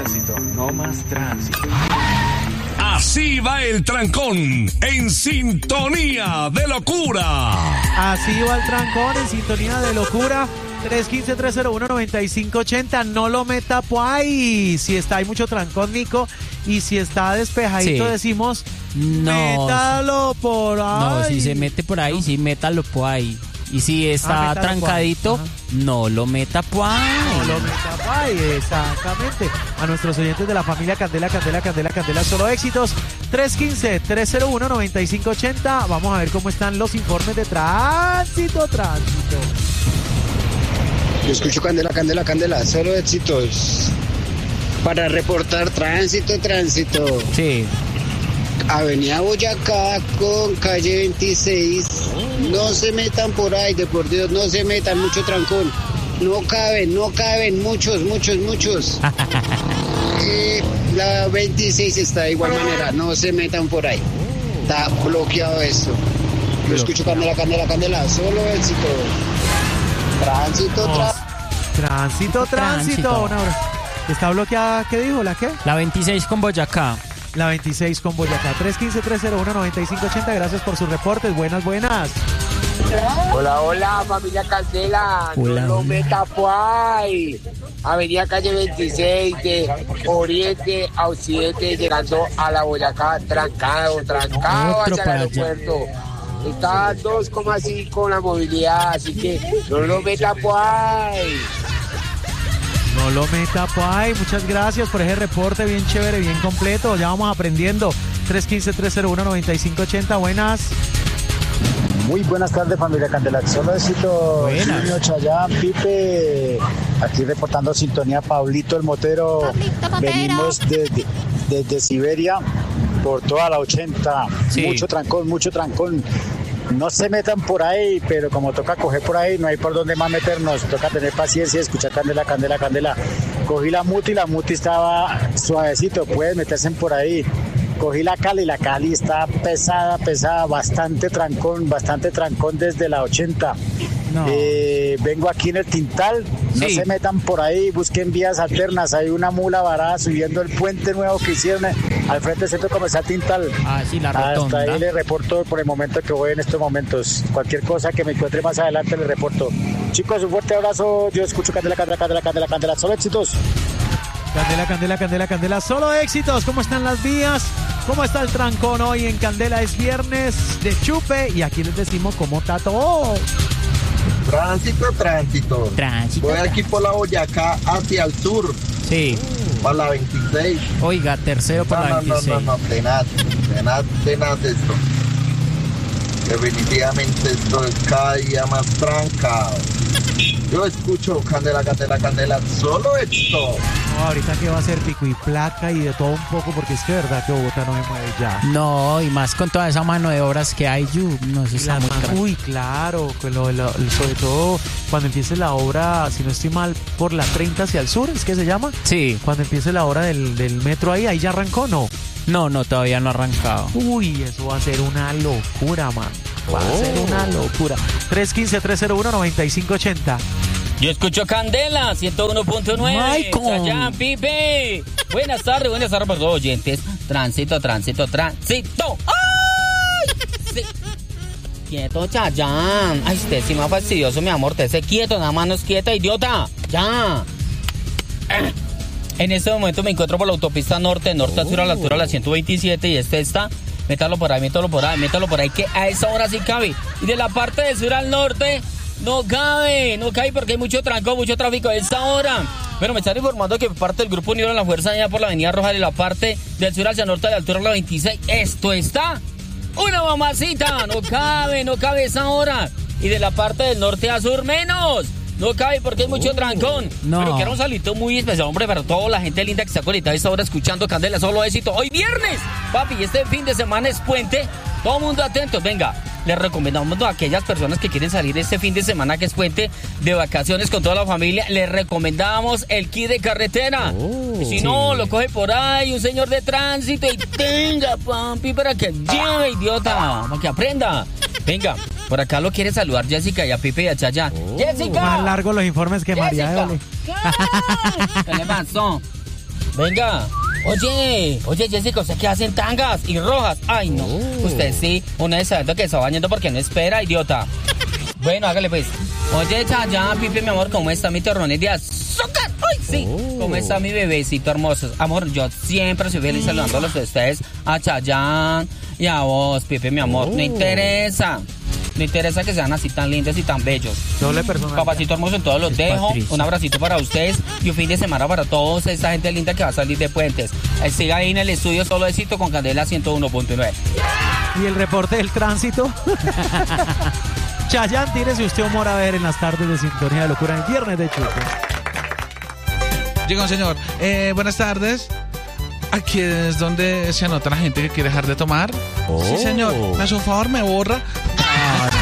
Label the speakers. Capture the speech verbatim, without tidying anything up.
Speaker 1: tránsito, no más tránsito.
Speaker 2: Así va el trancón, en sintonía de locura.
Speaker 1: Así va el trancón, en sintonía de locura. tres uno cinco, tres cero uno, nueve cinco ocho cero, no lo meta por ahí. Si está, hay mucho trancón, Nico, y si está despejadito, sí, decimos,
Speaker 3: no,
Speaker 1: métalo por ahí.
Speaker 3: No, si se mete por ahí, sí, métalo por ahí. Y si está ah, trancadito, no lo meta por ahí.
Speaker 1: No lo meta por ahí, exactamente. A nuestros oyentes de la familia Candela, Candela, Candela, Candela, solo éxitos. tres uno cinco, tres cero uno, nueve cinco ocho cero. Vamos a ver cómo están los informes de tránsito, tránsito.
Speaker 4: Yo escucho Candela, Candela, Candela, solo éxitos. Para reportar tránsito, tránsito.
Speaker 3: Sí.
Speaker 4: Avenida Boyacá con calle veintiséis. No se metan por ahí, de por Dios, no se metan, mucho trancón. No caben, no caben, muchos, muchos, muchos. eh, la veintiséis está de igual manera, no se metan por ahí. Está bloqueado esto. Yo escucho Candela, Candela, Candela, solo éxito. Tránsito, tra-
Speaker 1: tránsito, tránsito, tránsito. Una hora. ¿Está bloqueada? ¿Qué dijo? ¿La qué?
Speaker 3: La veintiséis con Boyacá.
Speaker 1: La veintiséis con Boyacá. tres uno cinco, tres cero uno, nueve cinco ocho cero. Gracias por sus reportes. Buenas, buenas.
Speaker 5: Hola, hola, familia Candela.
Speaker 3: Hola,
Speaker 5: no lo
Speaker 3: hola.
Speaker 5: meta por ahí. Avenida calle veintiséis de Oriente a Occidente, llegando a la Boyacá, trancado, trancado
Speaker 3: Otro
Speaker 5: hacia
Speaker 3: para
Speaker 5: el
Speaker 3: allá.
Speaker 5: aeropuerto. Está dos coma cinco la movilidad, así que no lo meta por ahí.
Speaker 1: No lo meta por ahí. Muchas gracias por ese reporte bien chévere, bien completo. Ya vamos aprendiendo. tres uno cinco, tres cero uno, nueve cinco ocho cero. Buenas.
Speaker 6: Muy buenas tardes, familia Candela. Solo éxito,
Speaker 3: Buenas.
Speaker 6: Junior, Chayán, Pipe. Aquí reportando sintonía, Pablito el Motero.
Speaker 7: Pablito Motero.
Speaker 6: Venimos desde, desde Siberia por toda la ochenta.
Speaker 3: Sí.
Speaker 6: Mucho trancón, mucho trancón. No se metan por ahí, pero como toca coger por ahí, no hay por dónde más meternos. Toca tener paciencia, escuchar Candela, Candela, Candela. Cogí la Muti, la Muti estaba suavecito, pueden meterse por ahí. Cogí la Cali, la Cali está pesada, pesada, bastante trancón, bastante trancón desde la ochenta.
Speaker 1: No.
Speaker 6: Eh, vengo aquí en el Tintal, no
Speaker 3: Sí.
Speaker 6: se metan por ahí, busquen vías alternas. Hay una mula varada subiendo el puente nuevo que hicieron eh, al frente del centro comercial Tintal.
Speaker 3: Ah, sí, la rotonda.
Speaker 6: Hasta ahí le reporto por el momento que voy en estos momentos. Cualquier cosa que me encuentre más adelante le reporto. Chicos, un fuerte abrazo. Yo escucho Candela, Candela, Candela, Candela, Candela. Solo éxitos.
Speaker 1: Candela, Candela, Candela, Candela. Solo éxitos. ¿Cómo están las vías? ¿Cómo está el trancón hoy en Candela? Es viernes de chupe y aquí les decimos cómo está todo.
Speaker 8: Tránsito, tránsito.
Speaker 3: Tránsito.
Speaker 8: Voy aquí por la Boyacá hacia el sur,
Speaker 3: Sí.
Speaker 8: para la veintiséis.
Speaker 3: Oiga, tercero
Speaker 8: No,
Speaker 3: para la
Speaker 8: no, no,
Speaker 3: veintiséis.
Speaker 8: no, no, tenaz, tenaz, tenaz esto. Definitivamente esto es cada día más trancado. Yo escucho Candela, Candela, Candela, solo esto.
Speaker 1: No, ahorita que va a ser pico y placa y de todo un poco porque es que de verdad que Bogotá no me mueve ya.
Speaker 3: No, y más con toda esa mano de obras que hay, Yu, no, eso
Speaker 1: Y
Speaker 3: está
Speaker 1: la
Speaker 3: muy
Speaker 1: ma-
Speaker 3: caro.
Speaker 1: Uy, claro, que lo- lo- sobre todo cuando empiece la obra, si no estoy mal, por la treinta hacia el sur, ¿es que se llama?
Speaker 3: Sí,
Speaker 1: Cuando empiece la obra del, del metro ahí, ahí ya arrancó, ¿no?
Speaker 3: no, no, todavía no ha arrancado.
Speaker 1: Uy, eso va a ser una locura, man. Va a ser una locura. tres uno cinco, tres cero uno, nueve cinco ocho cero.
Speaker 9: Yo escucho Candela, ciento uno punto nueve.
Speaker 3: Michael.
Speaker 9: Chayán, Pipe. Buenas tardes, buenas tardes para todos los oyentes. Tránsito, tránsito, tránsito. ¡Ay! Sí. Quieto, Chayán. Ay, usted sí más fastidioso, mi amor. Te sé quieto, nada más no es quieta, idiota. Ya. En este momento me encuentro por la autopista norte, norte a sur a la altura de la ciento veintisiete y este está. Métalo por ahí, métalo por ahí, métalo por ahí, que a esa hora sí cabe. Y de la parte del sur al norte, no cabe, no cabe porque hay mucho tranco, mucho tráfico a esa hora. Bueno, me están informando que por parte del Grupo Unido de la Fuerza allá por la avenida Roja de la parte del sur hacia el norte a la altura de la veintiséis. Esto está una mamacita, no cabe, no cabe esa hora. Y de la parte del norte a sur menos. No cabe porque hay mucho trancón.
Speaker 3: no.
Speaker 9: Pero quiero un salito muy especial, hombre, para toda la gente linda que está conectada a esta hora escuchando Candela, solo éxito. Hoy viernes, papi, este fin de semana es puente. Todo mundo atento, venga. Les recomendamos a aquellas personas que quieren salir este fin de semana que es puente de vacaciones con toda la familia, les recomendamos el kit de carretera.
Speaker 3: Oh,
Speaker 9: y si
Speaker 3: sí.
Speaker 9: no, lo coge por ahí un señor de tránsito y tenga, papi, para que lleve, idiota, para que aprenda. Venga, por acá lo quiere saludar Jessica y a Pipe y a Chaya. ¡Jessica!
Speaker 1: Más largos los informes que María
Speaker 9: Jessica.
Speaker 1: Évole.
Speaker 9: ¿Qué le pasó? Venga. Oye, oye, Jessica, ¿usted qué hacen tangas y rojas? Ay, no. Oh. Usted sí, uno de sabiendo que se va bañando porque no espera, idiota. Bueno, hágale pues. Oye, Chayanne, Pipe, mi amor, ¿cómo está mi torrones de azúcar? Ay, sí. Oh. ¿Cómo está mi bebecito hermoso? Amor, yo siempre soy feliz saludándolos a ustedes, a Chayanne y a vos, Pipe, mi amor. Oh. No interesa. Me interesa que sean así tan lindos y tan bellos.
Speaker 1: Doble personal.
Speaker 9: Papacito hermoso, en todos los es dejo. Patricia. Un abracito para ustedes y un fin de semana para todos esta gente linda que va a salir de Puentes. Eh, siga ahí en el estudio Solo Éxito con Candela ciento uno punto nueve.
Speaker 1: ¿Y el reporte del tránsito? Chayanne, tírese usted humor a ver en las tardes de Sintonía de Locura en viernes de Chupe.
Speaker 7: Llega un señor. Eh, buenas tardes. Aquí es donde se anota la gente que quiere dejar de tomar. Oh. Sí, señor. ¿Me hace un favor? ¿Me borra?